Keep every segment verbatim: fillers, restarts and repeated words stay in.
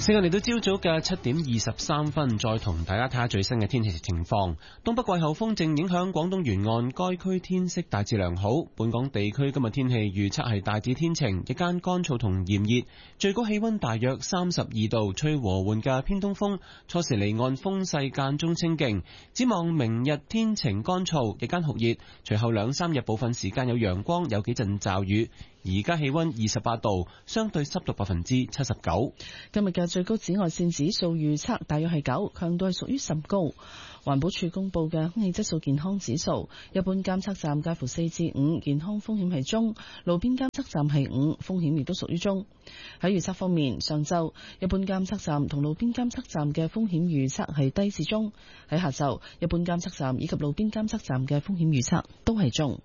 時間嚟到朝早嘅七點二十三分，再同大家睇下最新嘅天氣情況。東北季候風正影響廣東沿岸，該區天色大致良好。本港地區今日天氣預測係大致天晴，日間乾燥同炎熱，最高氣溫大約三十二度，吹和緩嘅偏東風，初時離岸風勢間中清勁。展望明日天晴乾燥，日間酷熱，隨後兩三日部分時間有陽光，有幾陣驟雨。而家氣溫二十八度，相對濕度百分之七十九。 今日嘅最高紫外線指數預測大約係九，強度係屬於甚高。環保署公布嘅空氣質素健康指數，一般監測站介乎四至五，健康風險係中；路邊監測站係五，風險亦都屬於中。喺預測方面，上晝一般監測站同路邊監測站嘅風險預測係低至中；喺下晝，一般監測站以及路邊監測站嘅風險預測都係中。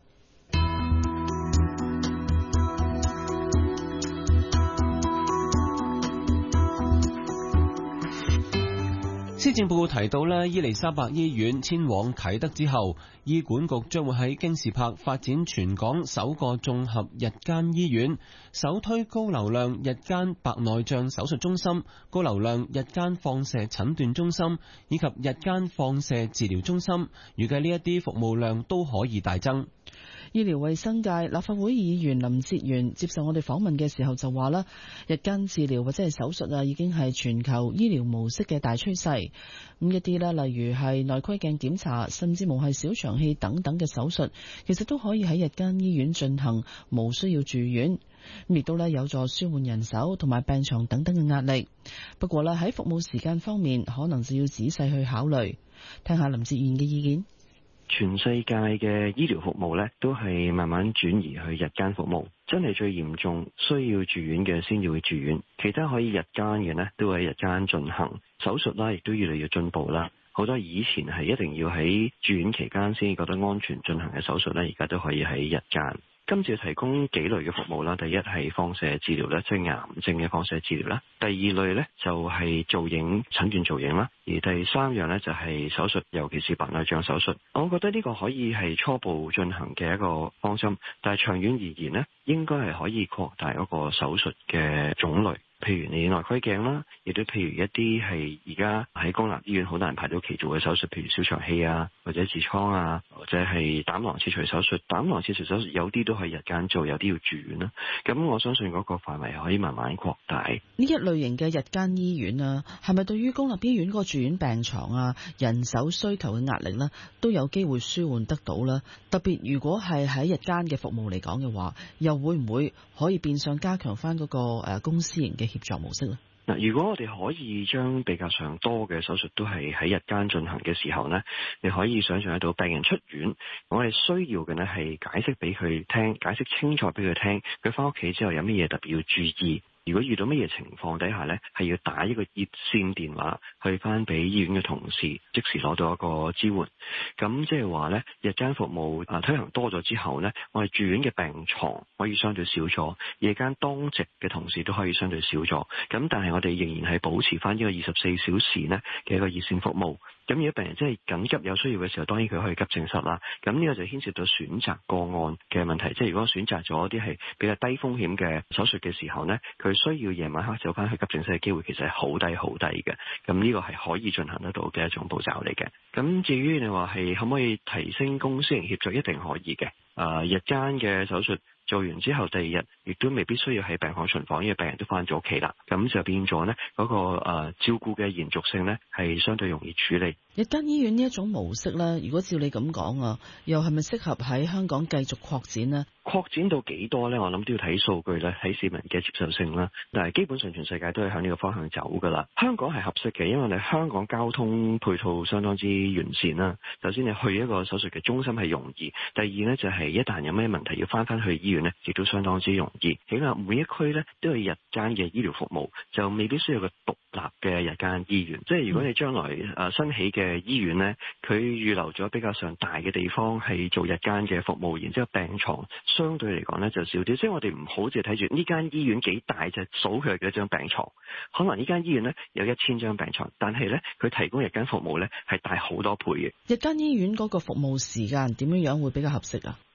施政報告提到咧，伊利沙伯醫院遷往啟德之後，醫管局將會喺京士柏發展全港首個綜合日間醫院，首推高流量日間白內障手術中心、高流量日間放射診斷中心以及日間放射治療中心，預計呢一啲服務量都可以大增。 醫療衛生界立法會議員林哲玄接受我哋訪問嘅時候就話啦，日間治療或者係手術啊，已經係全球醫療模式嘅大趨勢。咁一啲咧，例如係內窺鏡檢查，甚至無係小腸氣等等嘅手術，其實都可以喺日間醫院進行，無需要住院。亦都咧有助舒緩人手同埋病床等等嘅壓力。不過咧喺服務時間方面，可能就要仔細去考慮。聽下林哲玄嘅意見。 全世界嘅醫療服務咧，都係慢慢轉移去日間服務。真係最嚴重需要住院嘅先至會住院，其他可以日間嘅呢都喺日間進行。手術啦，亦都越嚟越進步啦。好多以前係一定要喺住院期間先覺得安全進行嘅手術咧，而家都可以喺日間。今次提供幾類嘅服務啦，第一係放射治療咧，即係癌症嘅放射治療啦；第二類咧就係造影診斷造影啦；而第三樣咧就係手術，尤其是白內障手術。我覺得呢個可以係初步進行嘅一個方針，但係長遠而言呢，應該係可以擴大嗰個手術嘅種類。譬如你內窺鏡啦，亦都譬如一啲係而家喺公立醫院好難排到期做嘅手術，譬如小腸氣啊，或者痔瘡啊，或者係膽囊切除手術。膽囊切除手術有啲都係日間做，有啲要住院啦。咁我相信嗰個範圍可以慢慢擴大。 呢一類型嘅日間醫院啊，係咪對於公立醫院嗰個住院病床啊、人手需求嘅壓力呢，都有機會舒緩得到啦？特別如果係喺日間嘅服務嚟講嘅話，又會唔會可以變相加強翻嗰個誒公私營嘅協作模式咧？ 嗱，如果我哋可以將比較上多嘅手術都係喺日間進行嘅時候呢，你可以想象得到病人出院，我哋需要嘅呢係解釋俾佢聽，解釋清楚俾佢聽，佢翻屋企之後有乜嘢特別要注意。如果遇到乜嘢情況底下呢，係要打一個熱線電話去翻俾醫院嘅同事，即時攞到一個支援。咁即係話呢，日間服務啊推行多咗之後呢，我哋住院嘅病床可以相對少咗，夜間當值嘅同事都可以相對少咗。咁但係我哋仍然係保持翻呢個二十四小時呢嘅一個熱線服務。咁如果病人真係緊急有需要嘅時候，當然佢可以急症室啦。咁呢個就牽涉到選擇個案嘅問題，即係如果選擇咗一啲係比較低風險嘅手術嘅時候呢，佢需要夜晚黑走翻去急症室嘅機會其實係好低好低嘅。咁呢個係可以進行得到嘅一種步驟嚟嘅。咁至於你話係可唔可以提升公私營協作，一定可以嘅。啊，日間嘅手術做完之後，第二日亦都未必需要喺病房巡房，因為病人都翻咗屋企啦。咁就變咗呢嗰、那個、呃、照顧嘅延續性呢係相對容易處理。 日間醫院呢一種模式呢，如果照你咁講啊，又係咪適合喺香港繼續擴展呢？ 擴展到幾多呢？我諗都要睇數據咧，睇市民嘅接受性啦。但係基本上全世界都係向呢個方向走噶啦。香港係合適嘅，因為你香港交通配套相當之完善啦。首先你去一個手術嘅中心係容易，第二呢，就係、是、一旦有咩問題要翻翻去醫院呢，亦都相當之容易。起碼每一區呢，都有日間嘅醫療服務，就未必需要個獨立嘅日間醫院。即係如果你將來誒、呃、新起嘅醫院呢，佢預留咗比較上大嘅地方係做日間嘅服務，然之後病床相對嚟講呢就少啲。即係我哋唔好淨係睇住呢間醫院幾大就數佢有幾多張病床，可能呢間醫院呢有一千張病床，但係呢，佢提供日間服務呢係大好多倍嘅。 日間醫院嗰個服務時間點樣樣會比較合適啊？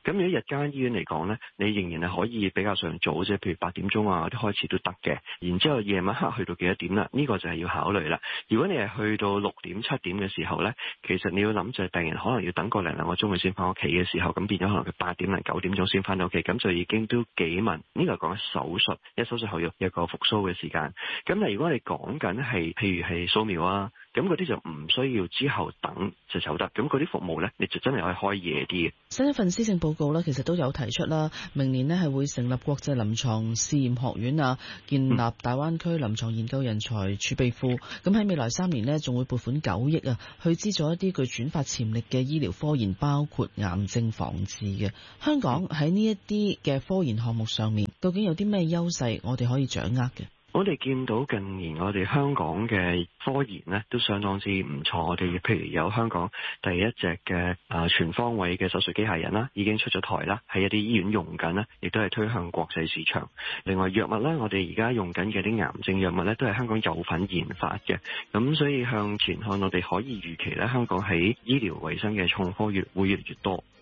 咁如果日間醫院嚟講咧，你仍然係可以比較上早，即係譬如八點鐘啊啲開始都得嘅。然之後夜晚黑去到幾多點啦？呢個就係要考慮啦。如果你係去到六點七點嘅時候咧，其實你要諗就係病人可能要等個零兩個鐘佢先翻屋企嘅時候，咁變咗可能佢八點零九點鐘先翻到屋企，咁就已經都幾問。呢個係講緊手術，一手術後要有一個復甦嘅時間。咁但係如果你講緊係譬如係掃描啊，咁嗰啲就唔需要之後等就走得。咁嗰啲服務咧，你就真係可以開夜啲嘅。 新一份施政報告咧，其實都有提出啦，明年咧係會成立國際臨床試驗學院啊，建立大灣區臨床研究人才儲備庫。咁喺未來三年呢，仲會撥款九億啊，去資助一啲具轉發潛力嘅醫療科研，包括癌症防治嘅。香港喺呢一啲嘅科研項目上面，究竟有啲咩優勢，我哋可以掌握嘅？ 我哋見到近年我哋香港嘅科研呢都相當之唔錯，我哋譬如有香港第一隻嘅啊全方位嘅手術機械人啦，已經出咗台啦，喺一啲醫院用緊啦，亦都係推向國際市場。另外藥物呢，我哋而家用緊嘅啲癌症藥物呢，都係香港有份研發嘅。咁所以向前看，我哋可以預期呢，香港喺醫療衛生嘅創科越會越嚟越多。